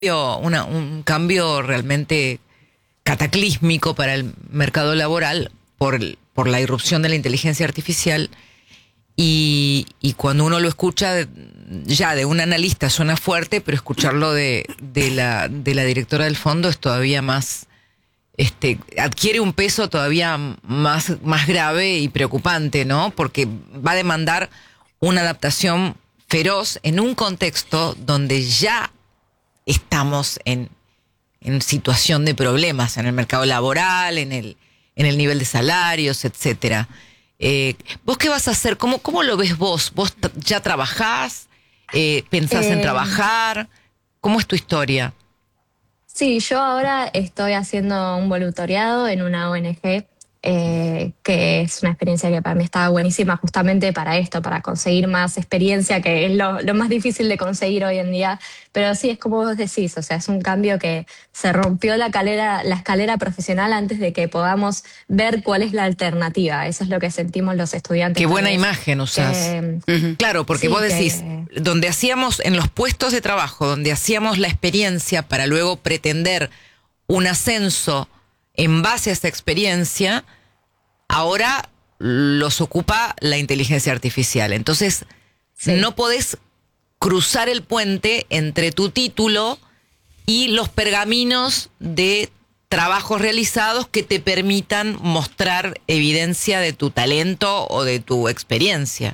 un cambio realmente cataclísmico para el mercado laboral por la irrupción de la inteligencia artificial y cuando uno lo escucha ya de un analista suena fuerte, pero escucharlo de la directora del fondo es todavía más, adquiere un peso todavía más grave y preocupante, ¿no? Porque va a demandar una adaptación feroz en un contexto donde ya estamos en situación de problemas en el mercado laboral, en el nivel de salarios, etcétera. ¿Vos qué vas a hacer? ¿Cómo lo ves vos? ¿Vos ya trabajás? ¿Pensás en trabajar? ¿Cómo es tu historia? Sí, yo ahora estoy haciendo un voluntariado en una ONG, que es una experiencia que para mí está buenísima justamente para esto, para conseguir más experiencia, que es lo más difícil de conseguir hoy en día. Pero sí, es como vos decís, o sea, es un cambio que se rompió la escalera profesional antes de que podamos ver cuál es la alternativa. Eso es lo que sentimos los estudiantes. Qué buena imagen usás. Claro, porque Sí, vos decís, donde hacíamos en los puestos de trabajo, donde hacíamos la experiencia para luego pretender un ascenso en base a esta experiencia, ahora los ocupa la inteligencia artificial. Entonces, no podés cruzar el puente entre tu título y los pergaminos de trabajos realizados que te permitan mostrar evidencia de tu talento o de tu experiencia.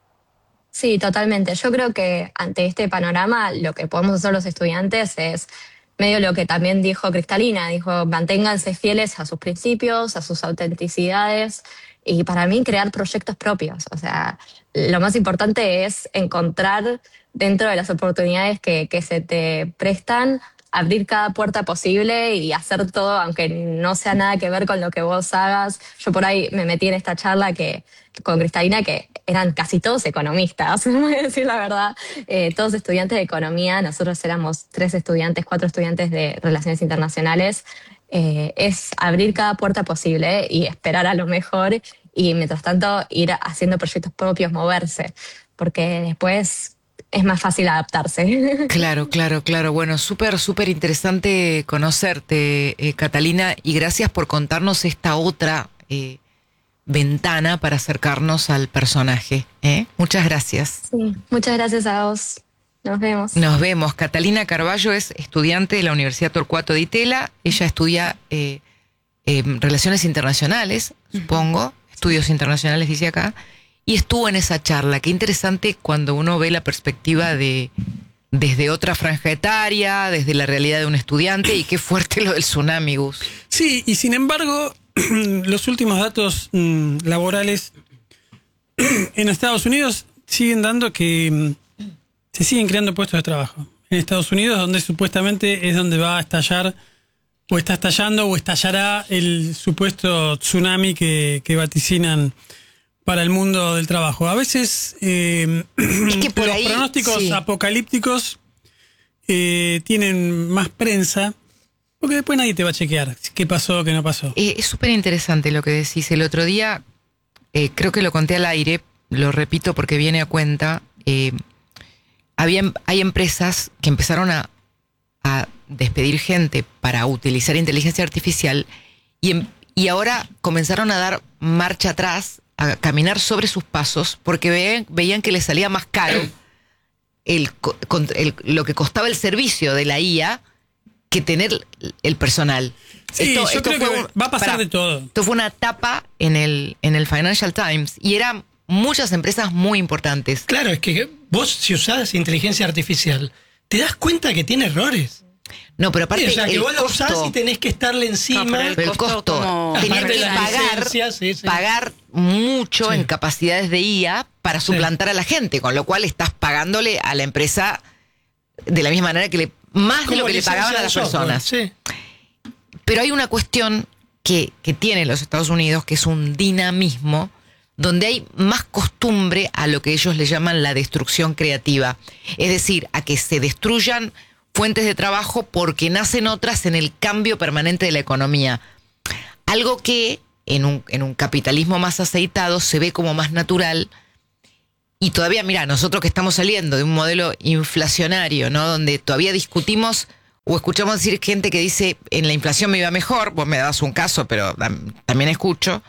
Sí, totalmente. Yo creo que ante este panorama lo que podemos hacer los estudiantes es medio lo que también dijo Cristalina, dijo, manténganse fieles a sus principios, a sus autenticidades y para mí crear proyectos propios. O sea, lo más importante es encontrar dentro de las oportunidades que se te prestan, abrir cada puerta posible y hacer todo, aunque no sea nada que ver con lo que vos hagas. Yo por ahí me metí en esta charla con Cristalina, que eran casi todos economistas, voy a decir la verdad, todos estudiantes de economía. Nosotros éramos 4 estudiantes de relaciones internacionales. Es abrir cada puerta posible y esperar a lo mejor y mientras tanto ir haciendo proyectos propios, moverse, porque después es más fácil adaptarse. Claro. Bueno, súper interesante conocerte, Catalina, y gracias por contarnos esta otra ventana para acercarnos al personaje. Muchas gracias. Sí, muchas gracias a vos. Nos vemos. Nos vemos. Catalina Carballo es estudiante de la Universidad Torcuato Di Tella. Ella estudia Relaciones Internacionales, supongo. Estudios Internacionales, dice acá. Y estuvo en esa charla. Qué interesante cuando uno ve la perspectiva desde otra franja etaria, desde la realidad de un estudiante, y qué fuerte lo del tsunami, Gus. Sí, y sin embargo, los últimos datos laborales en Estados Unidos siguen dando que se siguen creando puestos de trabajo. En Estados Unidos, donde supuestamente es donde va a estallar, o está estallando, o estallará el supuesto tsunami que vaticinaban para el mundo del trabajo. A veces es que por los ahí, pronósticos apocalípticos tienen más prensa, porque después nadie te va a chequear qué pasó, qué no pasó. Es súper interesante lo que decís. El otro día, creo que lo conté al aire, lo repito porque viene a cuenta, hay empresas que empezaron a despedir gente para utilizar inteligencia artificial y ahora comenzaron a dar marcha atrás, a caminar sobre sus pasos, porque veían que les salía más caro lo que costaba el servicio de la IA que tener el personal. Sí, yo creo que va a pasar de todo. Esto fue una tapa en el Financial Times y eran muchas empresas muy importantes. Claro, es que vos si usás inteligencia artificial, te das cuenta que tiene errores. No, pero aparte o sea, que el vos la costo, usás y tenés que estarle encima. No, pero el costo tenés que pagar mucho en capacidades de IA para suplantar a la gente, con lo cual estás pagándole a la empresa de la misma manera que más de lo que le pagaban a las personas. Sí. Pero hay una cuestión que tiene los Estados Unidos, que es un dinamismo, donde hay más costumbre a lo que ellos le llaman la destrucción creativa. Es decir, a que se destruyan fuentes de trabajo porque nacen otras en el cambio permanente de la economía. Algo que en un capitalismo más aceitado se ve como más natural. Y todavía, mira, nosotros que estamos saliendo de un modelo inflacionario, ¿no? Donde todavía discutimos O escuchamos decir gente que dice, en la inflación me iba mejor, vos me dabas un caso, pero también escucho,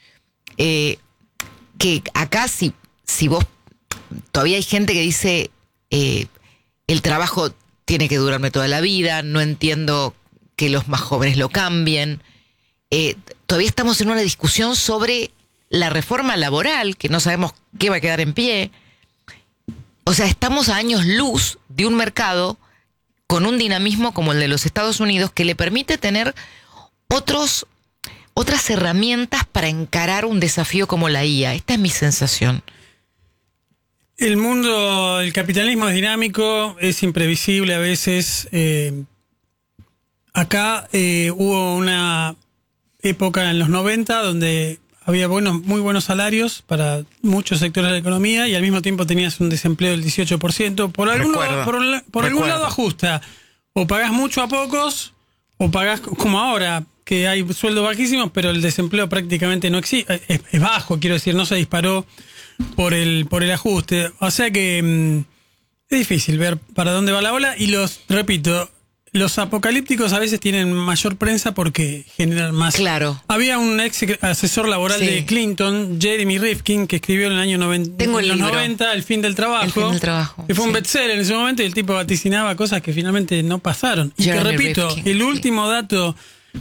que acá si vos, todavía hay gente que dice, el trabajo tiene que durarme toda la vida, no entiendo que los más jóvenes lo cambien. Todavía estamos en una discusión sobre la reforma laboral, que no sabemos qué va a quedar en pie. O sea, estamos a años luz de un mercado con un dinamismo como el de los Estados Unidos que le permite tener otras herramientas para encarar un desafío como la IA. Esta es mi sensación. El mundo, el capitalismo es dinámico, es imprevisible a veces. Acá hubo una época en los 90 donde había muy buenos salarios para muchos sectores de la economía y al mismo tiempo tenías un desempleo del 18%. Por algún lado ajusta. O pagás mucho a pocos, o pagás como ahora, que hay sueldos bajísimos, pero el desempleo prácticamente no existe. Es bajo, quiero decir, no se disparó por el ajuste. O sea que es difícil ver para dónde va la ola y repito, los apocalípticos a veces tienen mayor prensa porque generan más. Claro. Había un ex asesor laboral de Clinton, Jeremy Rifkin, que escribió en el año 90, Tengo el en los libro. 90, El fin del trabajo. El fin del trabajo. Que fue un bestseller en ese momento y el tipo vaticinaba cosas que finalmente no pasaron. Y Jeremy que repito, Rifkin, el último dato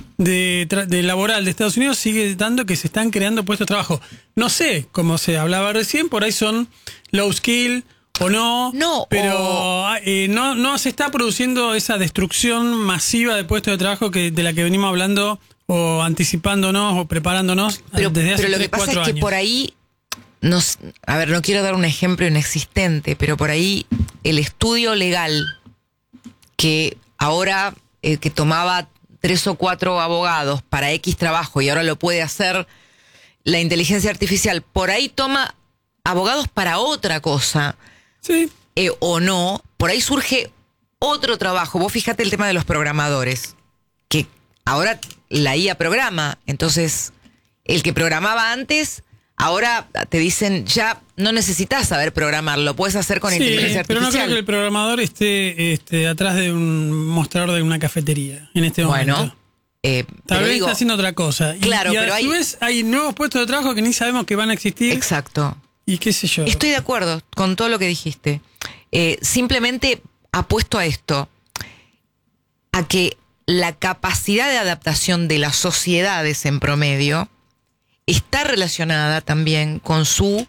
de laboral de Estados Unidos sigue dando que se están creando puestos de trabajo. No sé, como se hablaba recién, por ahí son low skill o no, pero no se está produciendo esa destrucción masiva de puestos de trabajo de la que venimos hablando o anticipándonos o preparándonos desde hace 3-4 años. Pero lo que pasa es que por ahí, no quiero dar un ejemplo inexistente, pero por ahí el estudio legal que ahora que tomaba 3 o 4 abogados para X trabajo y ahora lo puede hacer la inteligencia artificial, por ahí toma abogados para otra cosa. Sí. O no, por ahí surge otro trabajo. Vos fíjate el tema de los programadores, que ahora la IA programa, entonces el que programaba antes, ahora te dicen ya no necesitas saber programar, lo puedes hacer con inteligencia artificial. Pero no creo que el programador esté atrás de un mostrador de una cafetería en este momento. Bueno, tal vez está haciendo otra cosa. Claro, y pero a su vez hay nuevos puestos de trabajo que ni sabemos que van a existir. Exacto. Y qué sé yo. Estoy de acuerdo con todo lo que dijiste. Simplemente apuesto a esto, a que la capacidad de adaptación de las sociedades en promedio está relacionada también con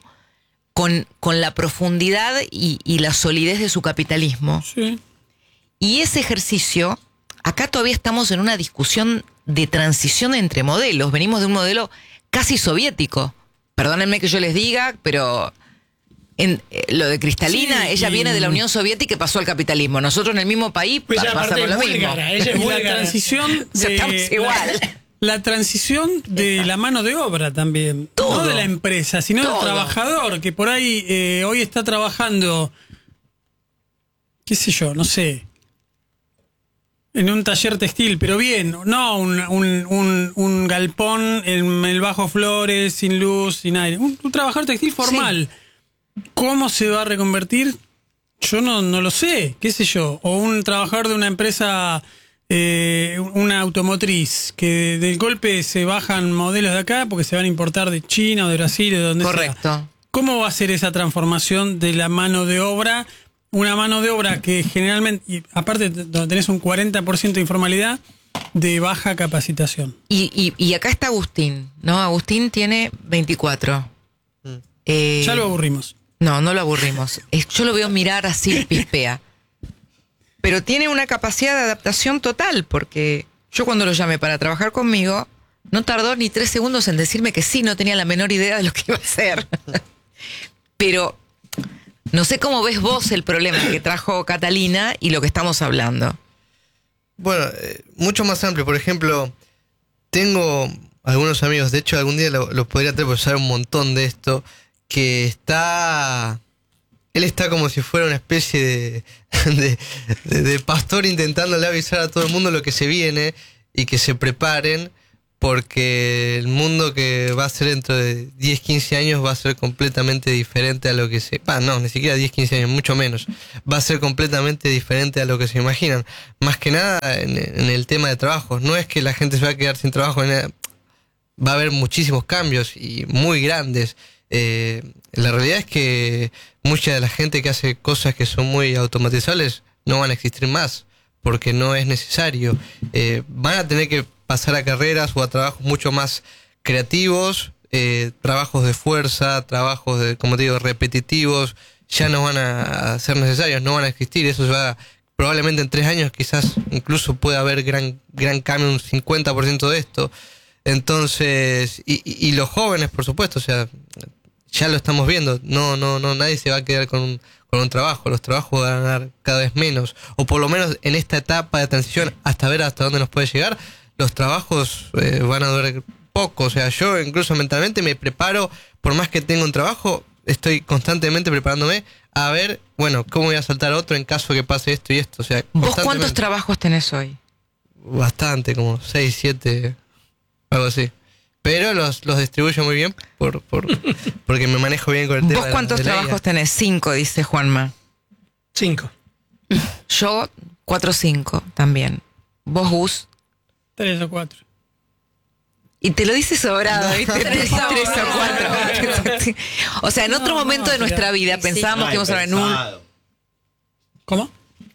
la profundidad y la solidez de su capitalismo. Sí. Y ese ejercicio, acá todavía estamos en una discusión de transición entre modelos. Venimos de un modelo casi soviético. Perdónenme que yo les diga, pero lo de Cristalina, ella viene de la Unión Soviética y pasó al capitalismo. Nosotros en el mismo país pasamos lo mismo. Ella es La transición Estamos igual. La transición de la mano de obra también. Todo. No de la empresa, sino del trabajador, que por ahí hoy está trabajando, qué sé yo, no sé, en un taller textil, pero bien, no un galpón en el Bajo Flores, sin luz, sin aire. Un trabajador textil formal. Sí. ¿Cómo se va a reconvertir? Yo no lo sé, qué sé yo. O un trabajador de una empresa, una automotriz, que del golpe se bajan modelos de acá porque se van a importar de China o de Brasil o de donde sea. Correcto. ¿Cómo va a ser esa transformación de la mano de obra? Una mano de obra que generalmente, y aparte donde tenés un 40% de informalidad, de baja capacitación. Y acá está Agustín, ¿no? Agustín tiene 24. Ya lo aburrimos. No lo aburrimos. Yo lo veo mirar así, pispea. Pero tiene una capacidad de adaptación total, porque yo cuando lo llamé para trabajar conmigo, no tardó ni 3 segundos en decirme que sí, no tenía la menor idea de lo que iba a hacer. Pero no sé cómo ves vos el problema que trajo Catalina y lo que estamos hablando. Bueno, mucho más amplio. Por ejemplo, tengo algunos amigos, de hecho algún día los podría tener porque sabe un montón de esto, que él está como si fuera una especie de pastor intentándole avisar a todo el mundo lo que se viene y que se preparen porque el mundo que va a ser dentro de 10, 15 años va a ser completamente diferente a lo que se... no, ni siquiera 10, 15 años, mucho menos. Va a ser completamente diferente a lo que se imaginan. Más que nada en el tema de trabajo. No es que la gente se va a quedar sin trabajo, va a haber muchísimos cambios y muy grandes. La realidad es que mucha de la gente que hace cosas que son muy automatizables no van a existir más, porque no es necesario. Van a tener que pasar a carreras o a trabajos mucho más creativos, trabajos de fuerza, trabajos de, como te digo, repetitivos, ya no van a ser necesarios, no van a existir. Eso va, probablemente en 3 años quizás incluso pueda haber gran cambio, un 50% de esto. Entonces, y los jóvenes, por supuesto, o sea, ya lo estamos viendo, no, nadie se va a quedar con un trabajo. Los trabajos van a ganar cada vez menos, o por lo menos en esta etapa de transición hasta ver hasta dónde nos puede llegar. Los trabajos van a durar poco. O sea, yo incluso mentalmente me preparo, por más que tenga un trabajo, estoy constantemente preparándome a ver, bueno, cómo voy a saltar otro en caso que pase esto y esto. O sea, ¿Vos cuántos trabajos tenés hoy? Bastante, como 6, 7, algo así. Pero los distribuyo muy bien porque me manejo bien con el tema. ¿Vos cuántos trabajos tenés? 5, dice Juanma. 5. Yo 4 o 5 también. ¿Vos, Gus? 3 o 4. Y te lo dice sobrado, ¿viste? 3 o 4. O sea, en otro momento de nuestra vida pensábamos que íbamos a hablar en un... ¿Cómo?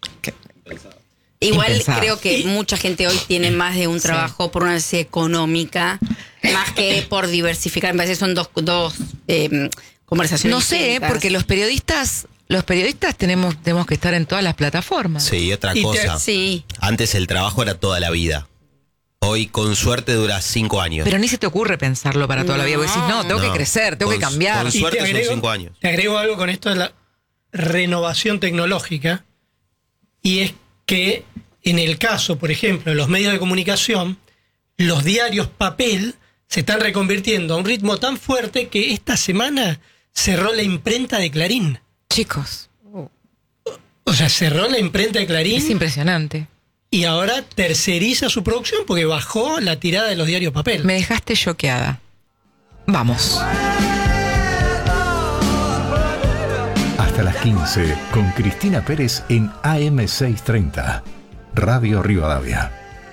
Igual Impensado. creo que mucha gente hoy tiene más de un trabajo por una necesidad económica, más que por diversificar. Me parece que son dos conversaciones No sé, distintas. porque los periodistas tenemos que estar en todas las plataformas. Sí, y otra cosa. Sí. Antes el trabajo era toda la vida. Hoy, con suerte, dura 5 años. Pero ni se te ocurre pensarlo para toda la vida. Vos decís, no, tengo que crecer, tengo que cambiar. Con Y suerte te son 5 años. Te agrego algo con esto de la renovación tecnológica, y es que en el caso, por ejemplo, de los medios de comunicación, los diarios papel se están reconvirtiendo a un ritmo tan fuerte que esta semana cerró la imprenta de Clarín. Chicos, O sea, cerró la imprenta de Clarín es impresionante. y ahora terceriza su producción porque bajó la tirada de los diarios papel. Me dejaste choqueada. Vamos. Hasta las 15 con Cristina Pérez en AM630, Radio Rivadavia.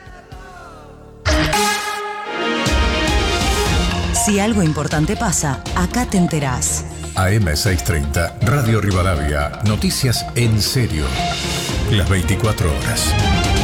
Si algo importante pasa, acá te enterás. AM630, Radio Rivadavia, noticias en serio. Las 24 horas.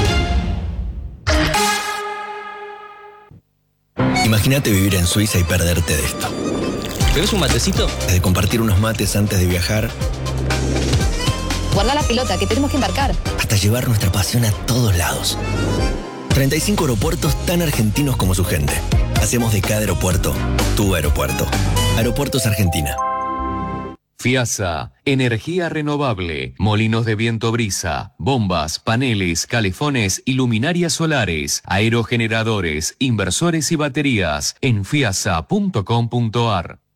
Imagínate vivir en Suiza y perderte de esto. ¿Querés un matecito? De compartir unos mates antes de viajar, Guarda la pelota, que tenemos que embarcar. hasta llevar nuestra pasión a todos lados. 35 aeropuertos tan argentinos como su gente. Hacemos de cada aeropuerto tu aeropuerto. Aeropuertos Argentina. FIASA, energía renovable, molinos de viento brisa, bombas, paneles, calefones y luminarias solares, aerogeneradores, inversores y baterías en fiasa.com.ar.